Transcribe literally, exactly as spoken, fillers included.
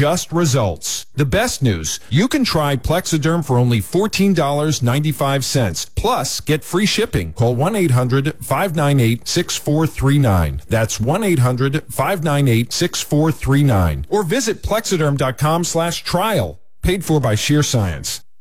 just results. The best news, you can try Plexiderm for only fourteen dollars and ninety-five cents. Plus, get free shipping. Call one eight hundred five nine eight six four three nine. That's one eight hundred five nine eight six four three nine. Or visit plexiderm dot com slash trial. Paid for by Sheer Science.